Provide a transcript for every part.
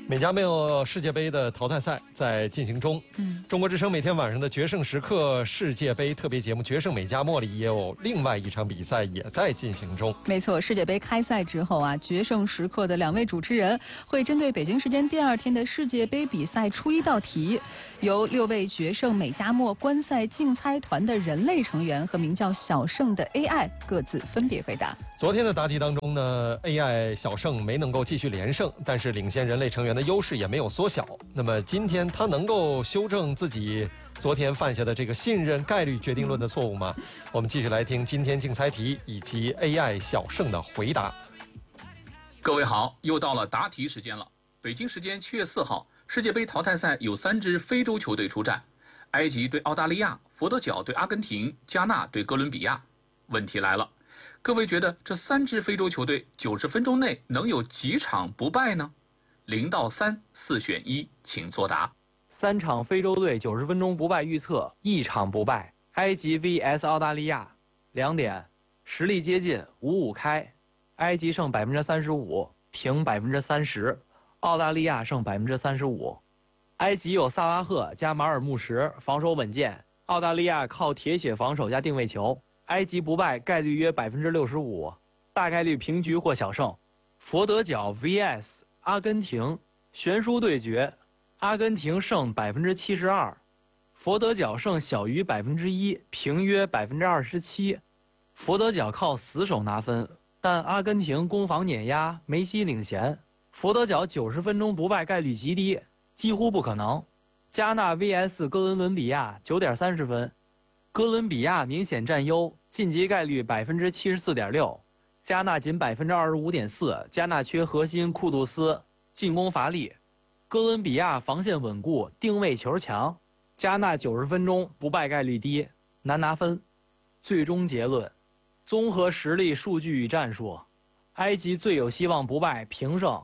美加没有世界杯的淘汰赛在进行中。中国之声每天晚上的决胜时刻世界杯特别节目《决胜美加茉莉》也有另外一场比赛也在进行中。 没错，世界杯开赛之后啊，决胜时刻的2位主持人会针对北京时间第2天的世界杯比赛出一道题，由6位决胜美加墨观赛竞猜团的人类成员和名叫小胜的 AI 各自分别回答。 昨天的答题当中呢 ，AI 小胜没能够继续连胜，但是领先人类成员的优势也没有缩小。那么今天他能够修正自己昨天犯下的这个信任概率决定论的错误吗？我们继续来听今天竞猜题以及 AI 小胜的回答。 各位好，又到了答题时间了。北京时间7月4号，世界杯淘汰赛有3支非洲球队出战，埃及对澳大利亚，佛得角对阿根廷，加纳对哥伦比亚。问题来了，各位觉得这3支非洲球队90分钟内能有几场不败呢？0到3，4选1，请作答。 3场非洲队90分钟不败预测，1场不败。埃及 vs 澳大利亚，2点，实力接近，5-5开。埃及胜35%，平30%，澳大利亚胜35%。埃及有萨拉赫加马尔穆什，防守稳健；澳大利亚靠铁血防守加定位球。埃及不败概率约65%，大概率平局或小胜。佛得角 vs 阿根廷，悬殊对决，阿根廷胜72%，佛得角胜小于1%，平约27%。佛得角靠死守拿分，但阿根廷攻防碾压，梅西领衔。佛得角90分钟不败概率极低，几乎不可能。加纳 vs 哥伦比亚9.30分，哥伦比亚明显占优，晋级概率74.6%，加纳仅25.4%。加纳缺核心库杜斯，进攻乏力；哥伦比亚防线稳固，定位球强。加纳90分钟不败概率低，难拿分。最终结论：综合实力、数据与战术，埃及最有希望不败，平胜。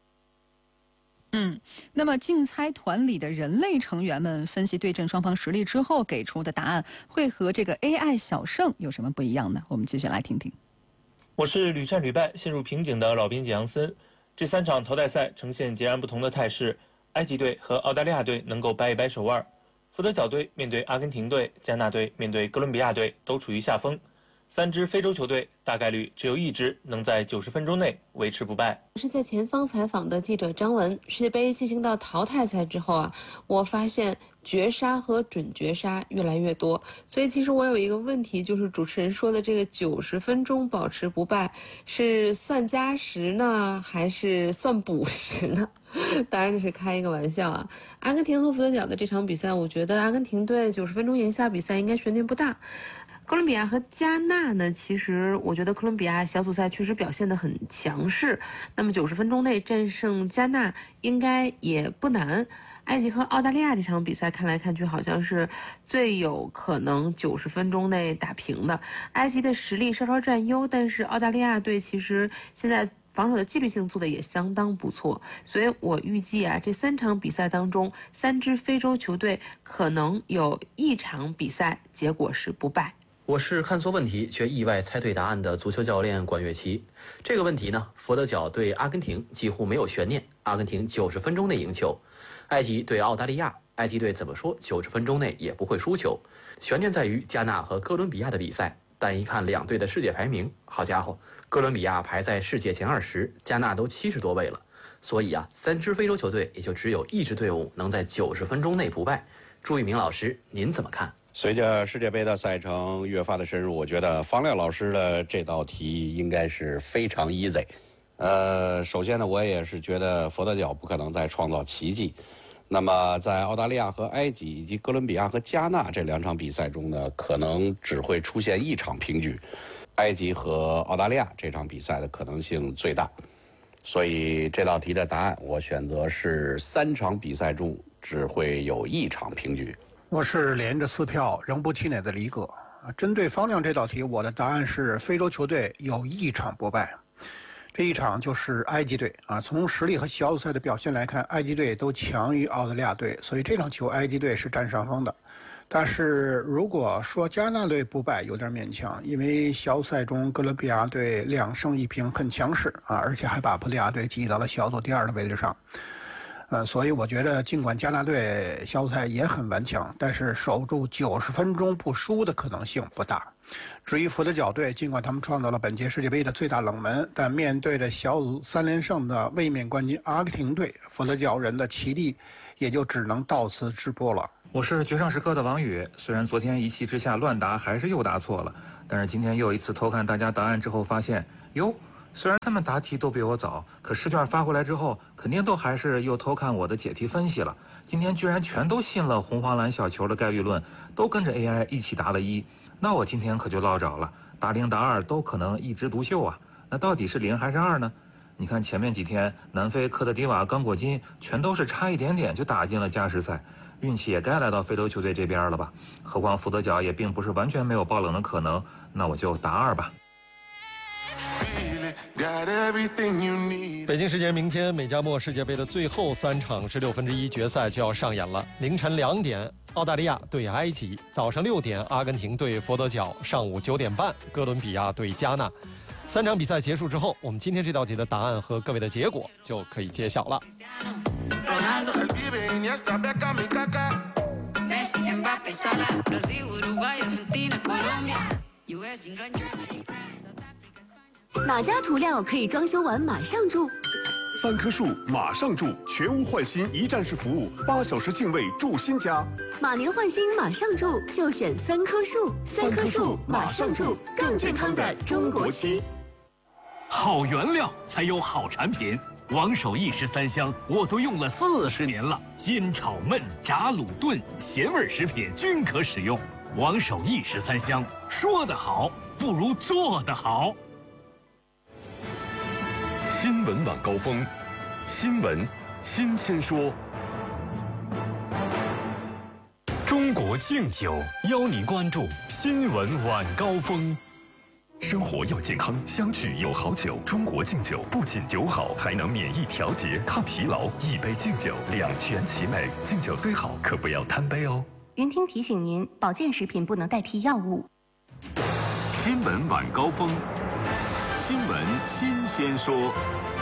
那么竞猜团里的人类成员们分析对阵双方实力之后给出的答案，会和这个 AI 小胜有什么不一样呢？我们继续来听听。 我是屡战屡败、陷入瓶颈的老编辑杨森。这3场淘汰赛呈现截然不同的态势，埃及队和澳大利亚队能够掰一掰手腕，佛得角队面对阿根廷队，加纳队面对哥伦比亚队都处于下风。3支非洲球队大概率只有1支能在90分钟内维持不败。 我是在前方采访的记者张文。世界杯进行到淘汰赛之后啊，我发现绝杀和准绝杀越来越多，所以其实我有一个问题，就是主持人说的这个90分钟保持不败是算加时呢，还是算补时呢？当然这是开一个玩笑啊。阿根廷和佛得角的这场比赛，我觉得阿根廷队90分钟赢下比赛应该悬念不大。哥伦比亚和加纳呢，其实我觉得哥伦比亚小组赛确实表现得很强势，那么90分钟内战胜加纳应该也不难。埃及和澳大利亚这场比赛看来看去好像是最有可能90分钟内打平的。埃及的实力稍稍占优，但是澳大利亚队其实现在防守的纪律性做的也相当不错，所以我预计啊，这3场比赛当中，3支非洲球队可能有1场比赛结果是不败。 我是看错问题却意外猜对答案的足球教练管乐琪。这个问题呢，佛得角对阿根廷几乎没有悬念，阿根廷90分钟内赢球；埃及对澳大利亚，埃及队怎么说90分钟内也不会输球。悬念在于加纳和哥伦比亚的比赛，但一看2队的世界排名，好家伙，哥伦比亚排在世界前20，加纳都70多位了。所以啊，3支非洲球队也就只有1支队伍能在90分钟内不败。朱一鸣老师，您怎么看？ 随着世界杯的赛程越发的深入，我觉得方亮老师的这道题应该是非常 easy。首先呢，我也是觉得佛得角不可能再创造奇迹。那么在澳大利亚和埃及以及哥伦比亚和加纳这2场比赛中呢，可能只会出现1场平局。埃及和澳大利亚这场比赛的可能性最大，所以这道题的答案我选择是3场比赛中只会有1场平局。 我是连着4票仍不气馁的李哥。针对方亮这道题，我的答案是非洲球队有1场不败，这1场就是埃及队啊。从实力和小组赛的表现来看，埃及队都强于澳大利亚队，所以这场球埃及队是占上风的。但是如果说加纳队不败有点勉强，因为小组赛中哥伦比亚队2胜1平很强势啊，而且还把葡萄牙队挤到了小组第2的位置上。 所以我觉得尽管加纳队小组赛也很顽强，但是守住90分钟不输的可能性不大。至于佛得角队，尽管他们创造了本届世界杯的最大冷门，但面对着小组3连胜的卫冕冠军阿根廷队，佛得角人的奇力也就只能到此止步了。 我是决胜时刻的王宇，虽然昨天一气之下乱答还是又答错了，但是今天又一次偷看大家答案之后发现，哟，虽然他们答题都比我早，可试卷发回来之后，肯定都还是又偷看我的解题分析了。今天居然全都信了红黄蓝小球的概率论，都跟着 AI 一起答了1，那我今天可就落着了，答0答2都可能一枝独秀啊。那到底是0还是2呢？你看前面几天，南非、科特迪瓦、刚果金全都是差一点点就打进了加时赛，运气也该来到非洲球队这边了吧？何况佛得角也并不是完全没有爆冷的可能，那我就答2吧。 北京时间明天，美加墨世界杯的最后3场16分之一决赛就要上演了。凌晨2点，澳大利亚对埃及；早上6点，阿根廷对佛得角；上午9点半，哥伦比亚对加纳。3场比赛结束之后，我们今天这道题的答案和各位的结果就可以揭晓了。 哪家涂料可以装修完马上住 ？3棵树马上住，全屋换新一站式服务，8小时净位住新家。 马年换新马上住，就选3棵树。3棵树马上住，更健康的中国区。 好原料才有好产品，王守义13香我都用了40年了，煎炒焖炸卤炖咸味食品均可使用。王守义13香，说得好不如做得好。 新闻晚高峰，新闻新鲜说。中国敬酒邀您关注新闻晚高峰。生活要健康，相聚有好酒。中国敬酒不仅酒好，还能免疫调节、抗疲劳。一杯敬酒，两全其美。敬酒虽好，可不要贪杯哦。 云听提醒您，保健食品不能代替药物。 新闻晚高峰，新闻新鲜说。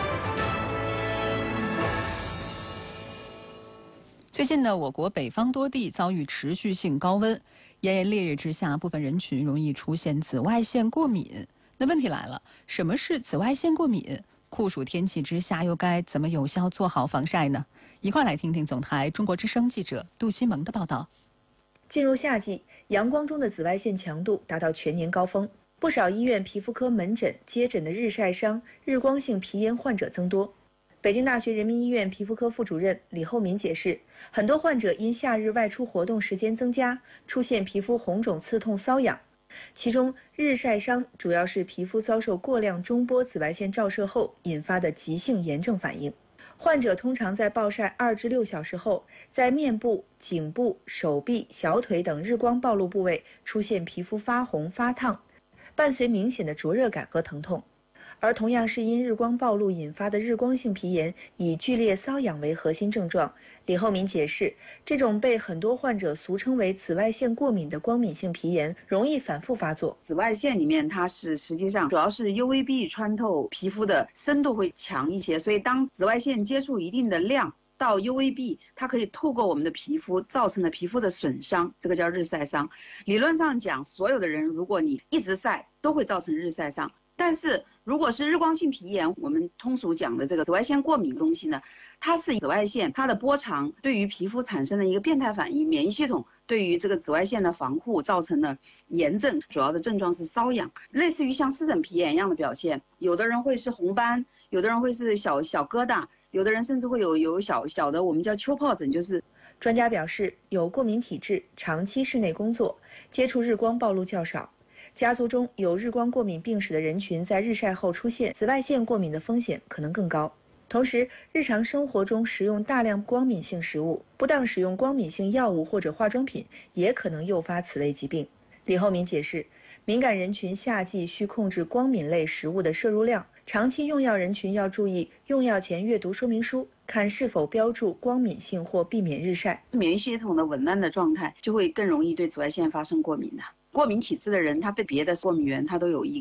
最近呢，我国北方多地遭遇持续性高温，炎炎烈日之下，部分人群容易出现紫外线过敏。那问题来了，什么是紫外线过敏？酷暑天气之下，又该怎么有效做好防晒呢？一块来听听总台中国之声记者杜西蒙的报道。 进入夏季，阳光中的紫外线强度达到全年高峰，不少医院皮肤科门诊接诊的日晒伤、日光性皮炎患者增多。北京大学人民医院皮肤科副主任李厚民解释，很多患者因夏日外出活动时间增加，出现皮肤红肿、刺痛、瘙痒。其中，日晒伤主要是皮肤遭受过量中波紫外线照射后引发的急性炎症反应。患者通常在暴晒2至6小时后，在面部、颈部、手臂、小腿等日光暴露部位出现皮肤发红、发烫，伴随明显的灼热感和疼痛。而同样是因日光暴露引发的日光性皮炎，以剧烈瘙痒为核心症状。李厚民解释，这种被很多患者俗称为紫外线过敏的光敏性皮炎，容易反复发作。 紫外线里面它是实际上主要是 UVB 穿透皮肤的深度会强一些，所以当紫外线接触一定的量到 UVB， 它可以透过我们的皮肤造成的皮肤的损伤，这个叫日晒伤。理论上讲，所有的人如果你一直晒，都会造成日晒伤。但是如果是日光性皮炎，我们通俗讲的这个紫外线过敏的东西呢，它是紫外线它的波长对于皮肤产生的一个变态反应，免疫系统对于这个紫外线的防护造成的炎症，主要的症状是瘙痒，类似于像湿疹皮炎一样的表现。有的人会是红斑，有的人会是小疙瘩，有的人甚至会有小小的我们叫丘疱疹。就是专家表示，有过敏体质、长期室内工作、接触日光暴露较少、家族中有日光过敏病史的人群，在日晒后出现紫外线过敏的风险可能更高。同时，日常生活中食用大量光敏性食物、不当使用光敏性药物或者化妆品，也可能诱发此类疾病。李厚民解释，敏感人群夏季需控制光敏类食物的摄入量，长期用药人群要注意用药前阅读说明书，看是否标注光敏性或避免日晒。免疫系统的紊乱的状态，就会更容易对紫外线发生过敏的。过敏体质的人，他被别的过敏源他都有一个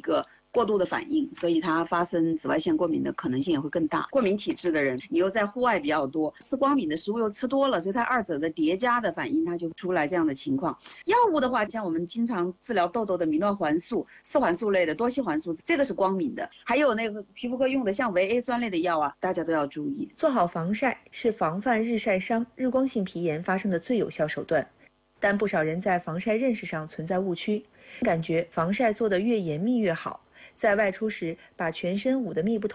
过度的反应，所以它发生紫外线过敏的可能性也会更大。过敏体质的人，你又在户外比较多，吃光敏的食物又吃多了，所以它二者的叠加的反应，它就出来这样的情况。药物的话，像我们经常治疗痘痘的米诺环素、四环素类的、多烯环素，这个是光敏的。还有那个皮肤科用的像维 A 酸类的药啊，大家都要注意。 做好防晒是防范日晒伤、日光性皮炎发生的最有效手段，但不少人在防晒认识上存在误区，感觉防晒做得越严密越好，在外出时把全身捂得密不